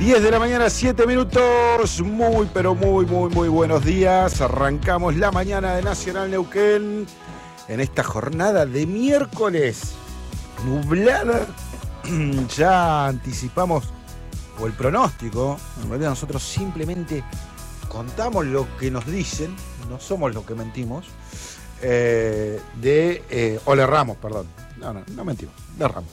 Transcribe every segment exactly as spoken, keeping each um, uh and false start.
diez de la mañana, siete minutos. Muy, pero muy, muy, muy buenos días. Arrancamos la mañana de Nacional Neuquén en esta jornada de miércoles nublada. Ya anticipamos, o el pronóstico. En realidad nosotros simplemente contamos lo que nos dicen, no somos los que mentimos. Eh, de, eh, o le erramos, perdón. No, no, no mentimos, le erramos.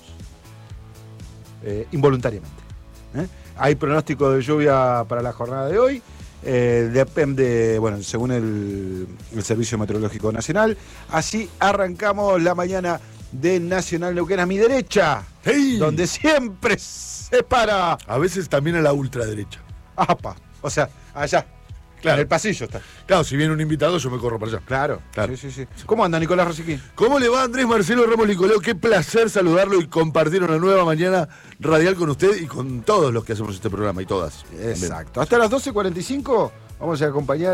Eh, involuntariamente. ¿eh? Hay pronóstico de lluvia para la jornada de hoy. Eh, depende, bueno, según el, el Servicio Meteorológico Nacional. Así arrancamos la mañana de Nacional Neuquén. A mi derecha, ¡hey! Donde siempre se para. A veces también a la ultraderecha. ¡Apa! O sea, allá. Claro. En el pasillo está. Claro, si viene un invitado yo me corro para allá. Claro, claro. Sí, sí, sí. ¿Cómo anda Nicolás Rosiquín? ¿Cómo le va Andrés Marcelo Ramos Nicoleo? Qué placer saludarlo y compartir una nueva mañana radial con usted y con todos los que hacemos este programa y todas. Exacto. También. Hasta las doce cuarenta y cinco vamos a acompañar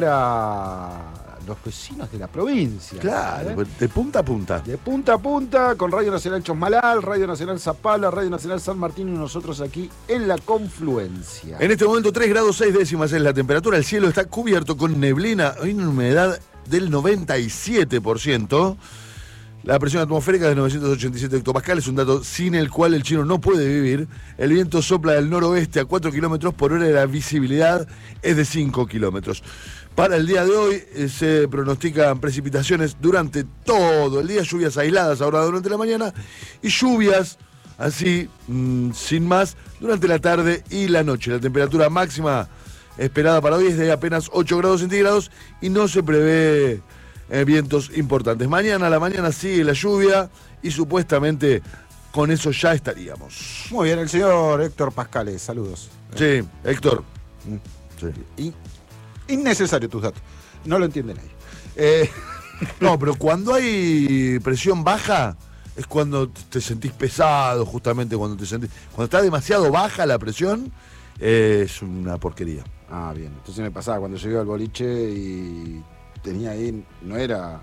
a los vecinos de la provincia. Claro, ¿eh? de punta a punta. De punta a punta, con Radio Nacional Chosmalal, Radio Nacional Zapala, Radio Nacional San Martín y nosotros aquí en la Confluencia. En este momento tres grados seis décimas es la temperatura, el cielo está cubierto con neblina, hay una humedad del noventa y siete por ciento. La presión atmosférica de novecientos ochenta y siete hectopascales, es un dato sin el cual el chino no puede vivir. El viento sopla del noroeste a cuatro kilómetros por hora y la visibilidad es de cinco kilómetros. Para el día de hoy eh, se pronostican precipitaciones durante todo el día, lluvias aisladas ahora durante la mañana y lluvias así, mmm, sin más, durante la tarde y la noche. La temperatura máxima esperada para hoy es de apenas ocho grados centígrados y no se prevé eh, vientos importantes. Mañana a la mañana sigue la lluvia y supuestamente con eso ya estaríamos. Muy bien, el señor Héctor Pascales, saludos. Sí, Héctor. Mm. Sí. Y innecesario tus datos, no lo entiende nadie. Eh, no, pero cuando hay presión baja es cuando te sentís pesado, justamente cuando te sentís. Cuando está demasiado baja la presión, eh, es una porquería. Ah, bien. Entonces me pasaba cuando llegué al boliche y tenía ahí, no era.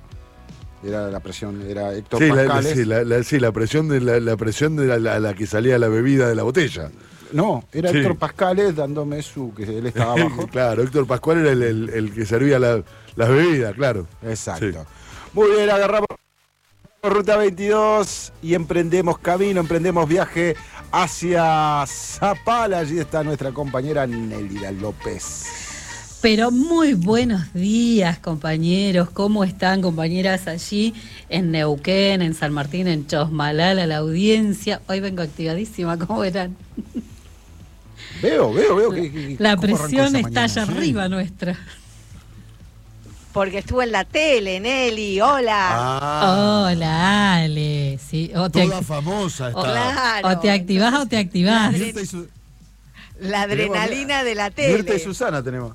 Era la presión, era Héctor sí, Pascales. La, sí, la, la, sí, la presión de la, la presión de la, la, la que salía la bebida de la botella. No, era sí. Héctor Pascales dándome su, que él estaba abajo. Claro, Héctor Pascual era el, el, el que servía la, las bebidas, claro. Exacto. Sí. Muy bien, agarramos Ruta veintidós y emprendemos camino, emprendemos viaje hacia Zapala. Allí está nuestra compañera Nélida López. Pero muy buenos días, compañeros. ¿Cómo están, compañeras, allí en Neuquén, en San Martín, en Chosmalal, a la audiencia? Hoy vengo activadísima, ¿cómo verán? Veo, veo, veo que, que la presión está mañana? allá Sí. arriba nuestra. Porque estuvo en la tele, Nelly, hola. Ah, Hola, Ale. Sí, o te, toda famosa está. Claro. o te activás o te activás. La, adre- Su... la adrenalina de la tele. Mirta y Susana tenemos.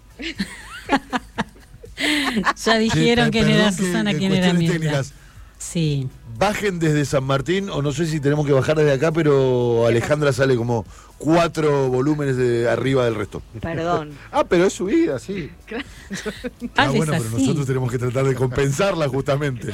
Ya dijeron Sí, quién era perdón que- Susana, que quién era cuestiones Mirta. técnicas. Sí. Bajen desde San Martín, o no sé si tenemos que bajar desde acá, pero Alejandra sale como cuatro volúmenes de arriba del resto. Perdón. Ah, pero es subida, sí. Ah, Ale, bueno, es pero así. nosotros tenemos que tratar de compensarla justamente.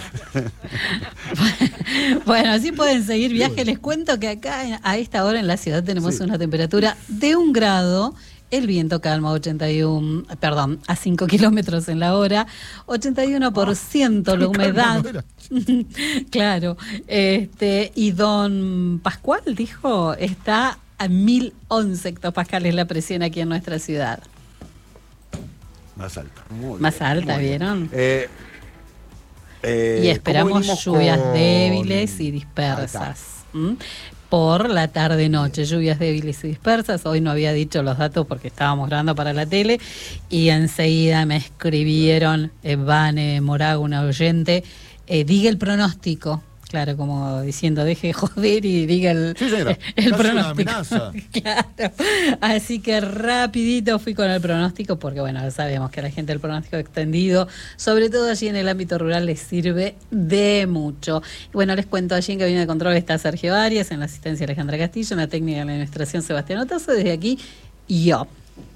Bueno, así pueden seguir viaje. Les cuento que acá a esta hora en la ciudad tenemos Sí. una temperatura de un grado. El viento calma a ochenta y uno, perdón, a cinco kilómetros en la hora, ochenta y uno por ciento la humedad. Claro. Este, y don Pascual dijo, está a mil once hectopascales la presión aquí en nuestra ciudad. Más alta. Muy Más bien, alta, muy bien. ¿vieron? Eh, eh, Y esperamos ¿cómo venimos lluvias con- débiles y Ahí dispersas. ¿m? Por la tarde-noche, lluvias débiles y dispersas. Hoy no había dicho los datos porque estábamos grabando para la tele y enseguida me escribieron eh, Vane Morago, una oyente, eh, diga el pronóstico. Claro, como diciendo, deje de joder y diga el, Sí, señora. el Casi una pronóstico. amenaza. Claro. Así que rapidito fui con el pronóstico, porque bueno, sabemos que a la gente el pronóstico extendido, sobre todo allí en el ámbito rural, les sirve de mucho. Y bueno, les cuento, allí en cabina de control está Sergio Arias, en la asistencia Alejandra Castillo, en la técnica de la administración Sebastián Otazo, desde aquí yo.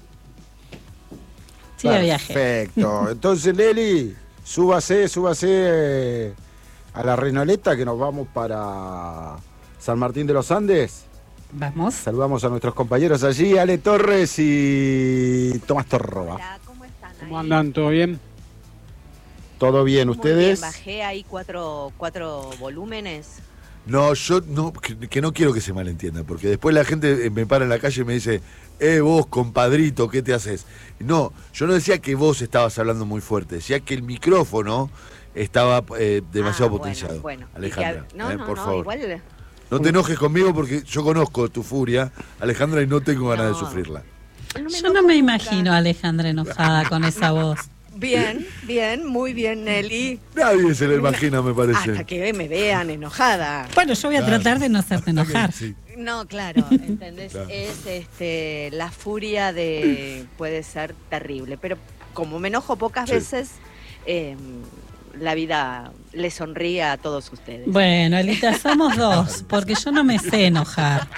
Siga viaje. Perfecto. Entonces, Leli, súbase, súbase eh, a la Renoleta que nos vamos para San Martín de los Andes. Vamos. Saludamos a nuestros compañeros allí, Ale Torres y Tomás Torroba. Hola, ¿cómo están? ¿Cómo ahí? andan? ¿Todo bien? ¿Todo bien Muy ustedes? bien, bajé ahí cuatro, cuatro volúmenes. No, yo no, que, que no quiero que se malentienda, porque después la gente me para en la calle y me dice, eh, vos, compadrito, ¿qué te haces? No, yo no decía que vos estabas hablando muy fuerte, decía que el micrófono estaba eh, demasiado Ah, bueno, potenciado. bueno. Y Alejandra, que- no, eh, no, por no, favor. igual. No te enojes conmigo porque yo conozco tu furia, Alejandra, y no tengo ganas No. de sufrirla. no me Yo no enojo me nunca. imagino a Alejandra enojada con esa voz. Bien, bien, muy bien, Nelly. Nadie se lo imagina, me parece. Hasta que me vean enojada. Bueno, yo voy a Claro. tratar de no hacerte enojar. Sí. No, claro, ¿entendés? Claro. Es este la furia de puede ser terrible, pero como me enojo pocas Sí. veces, eh, la vida le sonríe a todos ustedes. Bueno, Elita, somos dos, porque yo no me sé enojar.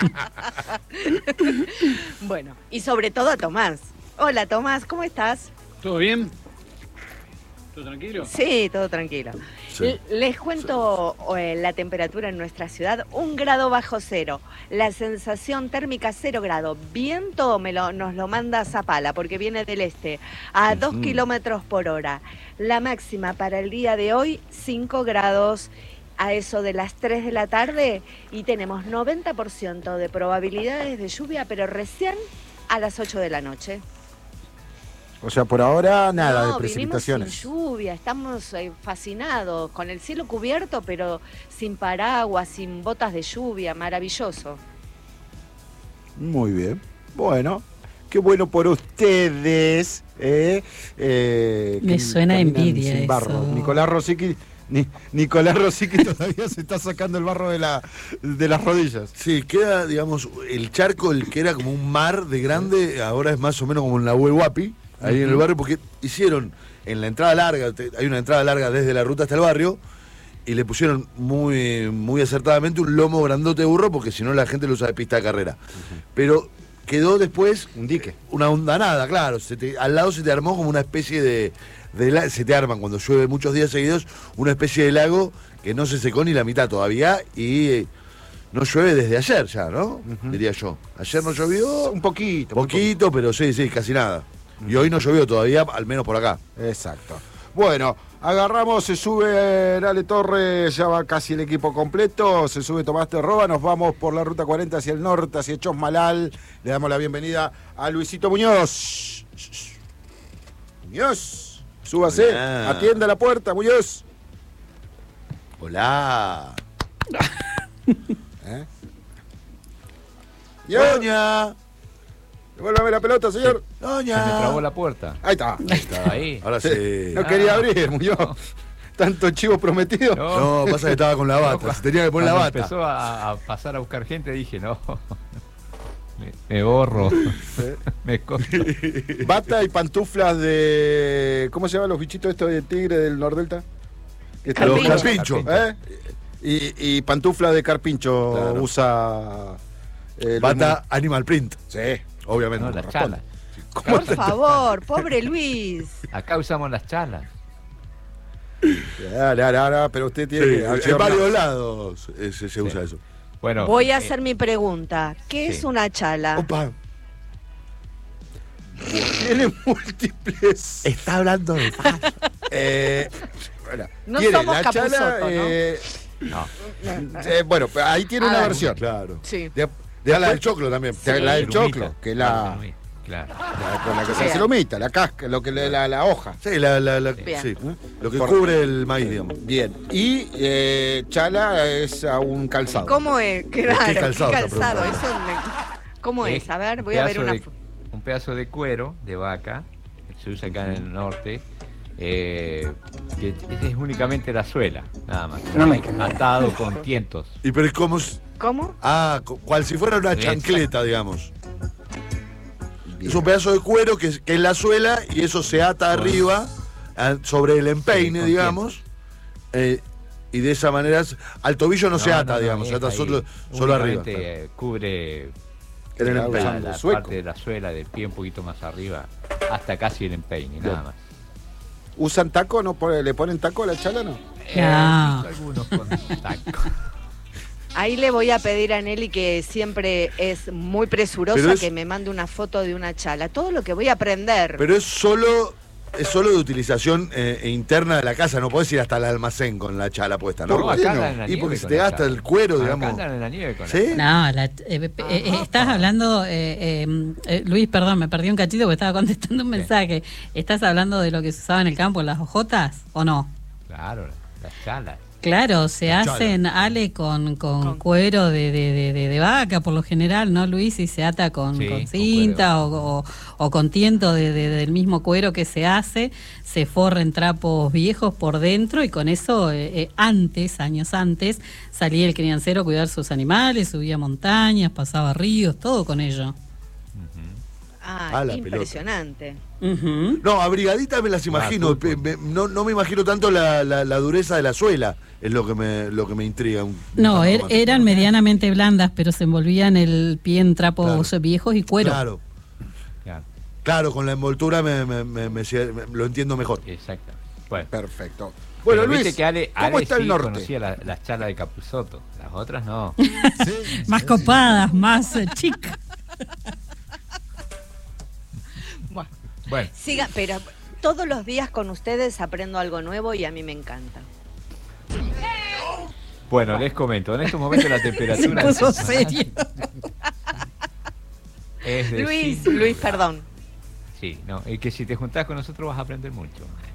Bueno, y sobre todo a Tomás. Hola, Tomás, ¿cómo estás? ¿Todo bien? ¿Todo tranquilo? Sí, todo tranquilo. Sí. L- Les cuento eh, la temperatura en nuestra ciudad, un grado bajo cero. La sensación térmica cero grado. Viento me lo, nos lo manda Zapala porque viene del este a dos Ujú. kilómetros por hora. La máxima para el día de hoy, cinco grados a eso de las tres de la tarde y tenemos noventa por ciento de probabilidades de lluvia, pero recién a las ocho de la noche. O sea, por ahora nada no, de precipitaciones. Vinimos sin lluvia, estamos eh, fascinados, con el cielo cubierto, pero sin paraguas, sin botas de lluvia, maravilloso. Muy bien. Bueno, qué bueno por ustedes. ¿eh? Eh, Me que suena caminan envidia sin barro. eso. Nicolás Rosicky, ni, Nicolás Rosicky todavía se está sacando el barro de, la, de las rodillas. Sí, queda, digamos, el charco, el que era como un mar de grande, ahora es más o menos como en la Huehuapi, ahí en el barrio, porque hicieron en la entrada larga, te- hay una entrada larga desde la ruta hasta el barrio, y le pusieron muy, muy acertadamente un lomo grandote de burro, porque si no la gente lo usa de pista de carrera. Pero quedó después Un dique. una hondanada, claro, se te- al lado se te armó como una especie de, de la- se te arman cuando llueve muchos días seguidos, una especie de lago que no se secó ni la mitad todavía, y eh, no llueve desde ayer ya, ¿no? Diría yo. Ayer no llovió, Un poquito. muy poquito, pero sí, sí, casi nada. Y hoy no llovió todavía, al menos por acá. poquito. Exacto. Bueno, agarramos, se sube Ale Torres, ya va casi el equipo completo, se sube Tomás Terroba, nos vamos por la ruta cuarenta hacia el norte, hacia Chosmalal. Le damos la bienvenida a Luisito Muñoz. Muñoz, súbase, Hola. atienda la puerta, Muñoz. Hola. ¿Eh? Muñoz, Doña. devuélvame la pelota, señor. Se me trabó Doña. la puerta. Ahí está. Estaba ahí. Ahora sí. No quería abrir, Muñoz. Tanto chivo prometido. No, pasa que estaba con la bata, No, se tenía que poner la cuando bata. empezó a, a pasar a buscar gente, dije, no, me, me borro, me escondo. Bata y pantuflas de. ¿Cómo se llaman los bichitos estos de tigre del Nordelta? Que están- Los Carpincho. carpinchos. ¿Eh? Y, y pantufla de carpincho Claro. usa. eh, los Bata Animal Print, mu- Sí. obviamente. No, las corresponde. chalas. Por favor, pobre Luis. Acá usamos las chalas. Ya, ya, ya, ya, pero usted tiene Sí, que. al en señor varios Blas. lados eh, se, se usa eso. Bueno, Voy a eh, hacer mi pregunta. ¿Qué sí. es una chala? Opa, Tiene múltiples. está hablando de Eh, bueno, No tiene somos la chala, Capusotto, ¿no? eh, no, eh, bueno, ahí tiene Ah, una dale. versión. Claro. Sí. De, de la del choclo también. De la del Lumita. choclo, que es la, Lumita, claro. la- con la que se Bien. hace lomita, la casca, lo que le- la, la hoja. Sí, la, la, la- Bien. sí, lo que Por- cubre el maíz, digamos. Bien. Y eh, chala es a un calzado. ¿Cómo es? Claro, ¿Qué ¿qué calzado calzado? está Eso me- ¿Cómo es? A ver, voy a ver pedazo una de- fo- un pedazo de cuero de vaca, que se usa acá en el norte, eh, que es únicamente la suela, nada más. Atado con tientos. ¿Y pero cómo es? ¿Cómo? Ah, co- cual si fuera una Exacto. chancleta, digamos. Es un pedazo de cuero que es, que es la suela y eso se ata Con- arriba a- sobre el empeine, con digamos. eh, y de esa manera, s- al tobillo no, se No, ata, no, no, digamos, se es ata ahí. solo, solo arriba. Únicamente, eh, cubre En el Claro, empeine. la, usando la sueco. parte de la suela del pie un poquito más arriba, hasta casi el empeine, nada más. ¿Usan taco? ¿No pone- ¿Le ponen taco a la chala no? Eh, No. algunos con taco. Ahí le voy a pedir a Nelly, que siempre es muy presurosa, es, que me mande una foto de una chala. Todo lo que voy a aprender. Pero es solo... Es solo de utilización eh, interna de la casa, no podés ir hasta el almacén con la chala puesta, ¿no? No, acá andan en la y porque nieve se con te la gasta chala. el cuero, Acá digamos. andan en la nieve con la ¿Sí? No, la, eh, eh, eh, estás hablando, eh, eh, eh, Luis, perdón, me perdí un cachito porque estaba contestando un mensaje. ¿Estás hablando de lo que se usaba en el campo, las hojotas, o no? Claro, las chalas. Claro, se La hacen, chala. Ale, con, con, Con- cuero de, de, de, de, de vaca, por lo general, ¿no, Luis? Y se ata con, Sí, con con cinta cuero. o, o, o con tiento de, de- del mismo cuero que se hace, se forren trapos viejos por dentro y con eso, eh, eh, antes, años antes, salía el criancero a cuidar sus animales, subía montañas, pasaba ríos, todo con ello. Ah, Ah, la impresionante. Ujú. No, abrigaditas me las imagino. Ah, pe- me- no, no me imagino tanto la, la, la dureza de la suela. Es lo que me, lo que me intriga. Un, No, un er- tanto más. eran medianamente blandas, pero se envolvían el pie en trapos Claro. viejos y cuero. Claro, Claro, claro, con la envoltura me, me- me- me- me- lo entiendo mejor. exacto. Bueno, Perfecto. Bueno, pero Luis, viste que Ale, ¿cómo Ale está el sí norte? conocía la- las chalas de Capusotto, las otras no. Más copadas, más eh, chic. Bueno, Siga, pero todos los días con ustedes aprendo algo nuevo y a mí me encanta. bueno, les comento, en estos momentos la Se temperatura puso serio. es de Luis, cinco Luis, grados. perdón. Sí, no, es que si te juntás con nosotros vas a aprender mucho.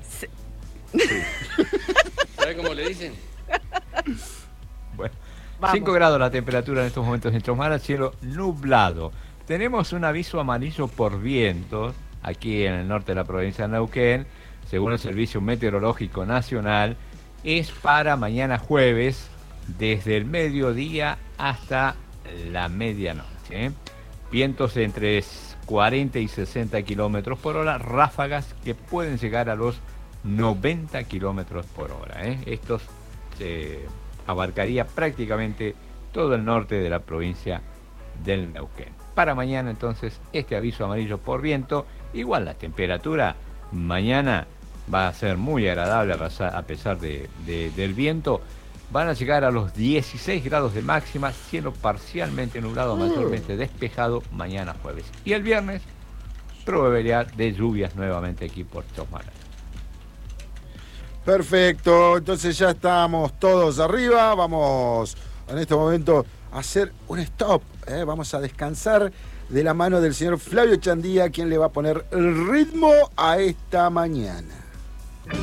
¿Sabes cómo le dicen? Bueno, Vamos. cinco grados la temperatura en estos momentos en Chosmara, cielo nublado. Tenemos un aviso amarillo por vientos aquí en el norte de la provincia de Neuquén, según el Servicio Meteorológico Nacional, es para mañana jueves, desde el mediodía hasta la medianoche. ¿eh? Vientos de entre cuarenta y sesenta kilómetros por hora, ráfagas que pueden llegar a los noventa kilómetros por hora. ¿eh? Estos se abarcaría prácticamente todo el norte de la provincia del Neuquén. Para mañana entonces este aviso amarillo por viento, igual la temperatura mañana va a ser muy agradable a pesar, a pesar de, de- del viento, van a llegar a los dieciséis grados de máxima, cielo parcialmente nublado, mayormente despejado mañana jueves. Y el viernes probabilidad de lluvias nuevamente aquí por Chosmara. Perfecto, entonces ya estamos todos arriba. Vamos en este momento a hacer un stop. ¿eh? Vamos a descansar de la mano del señor Flavio Chandía, quien le va a poner el ritmo a esta mañana.